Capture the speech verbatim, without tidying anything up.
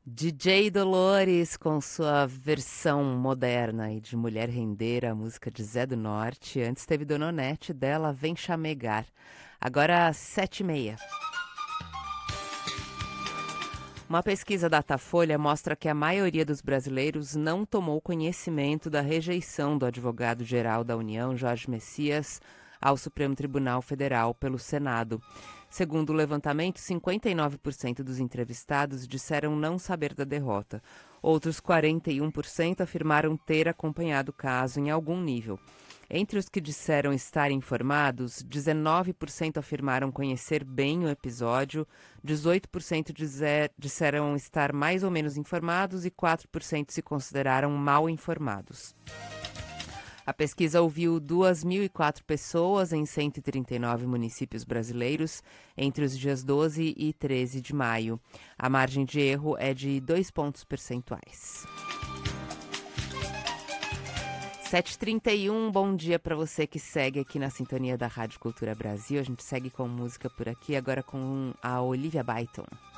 D J Dolores com sua versão moderna aí de Mulher Rendeira, a música de Zé do Norte. Antes teve Dona Onete dela, Vem Chamegar. Agora sete e meia. Uma pesquisa da Datafolha mostra que a maioria dos brasileiros não tomou conhecimento da rejeição do advogado-geral da União, Jorge Messias, ao Supremo Tribunal Federal pelo Senado. Segundo o levantamento, cinquenta e nove por cento dos entrevistados disseram não saber da derrota. Outros quarenta e um por cento afirmaram ter acompanhado o caso em algum nível. Entre os que disseram estar informados, dezenove por cento afirmaram conhecer bem o episódio, dezoito por cento dizer, disseram estar mais ou menos informados e quatro por cento se consideraram mal informados. A pesquisa ouviu duas mil e quatro pessoas em cento e trinta e nove municípios brasileiros entre os dias doze e treze de maio. A margem de erro é de dois pontos percentuais. sete e trinta e um, bom dia para você que segue aqui na sintonia da Rádio Cultura Brasil. A gente segue com música por aqui, agora com a Olivia Byton.